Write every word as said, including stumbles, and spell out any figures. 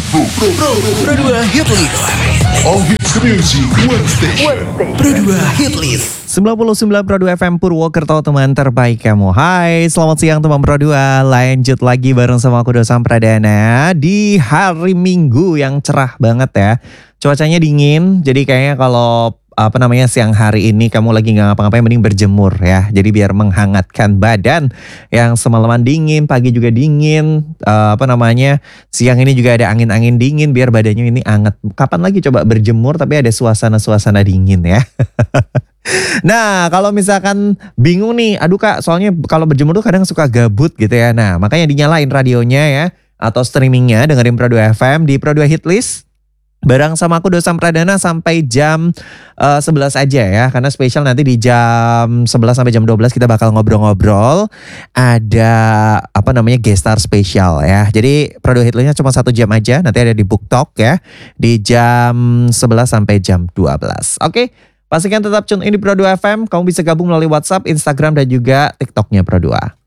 Pro, Pro, Pro, Pro dua Hit List. All hits music, one station. Pro dua Hit List. sembilan puluh sembilan Pro dua F M Purwokerto, teman terbaik kamu. Hai, selamat siang teman Pro dua. Lanjut lagi bareng sama aku Dosam Pradana di hari Minggu yang cerah banget ya. Cuacanya dingin, jadi kayaknya kalau apa namanya siang hari ini kamu lagi nggak ngapa-ngapain, mending berjemur ya. Jadi biar menghangatkan badan yang semalaman dingin, pagi juga dingin. Uh, apa namanya siang ini juga ada angin-angin dingin, biar badannya ini anget. Kapan lagi coba berjemur tapi ada suasana-suasana dingin ya. Nah, kalau misalkan bingung nih, aduh Kak, soalnya kalau berjemur tuh kadang suka gabut gitu ya. Nah, makanya dinyalain radionya ya, atau streamingnya dengerin Pro dua F M di Pro dua Hit List. Bareng sama aku Dosam Pradana sampai jam uh, sebelas aja ya. Karena spesial nanti di jam sebelas sampai jam dua belas kita bakal ngobrol-ngobrol. Ada apa namanya guest star spesial ya. Jadi Pro dua Hit Listnya cuma satu jam aja. Nanti ada di BookTok ya. Di jam sebelas sampai jam dua belas. Oke, pastikan tetap tune in di Pro dua F M. Kamu bisa gabung melalui WhatsApp, Instagram dan juga TikToknya Pro dua.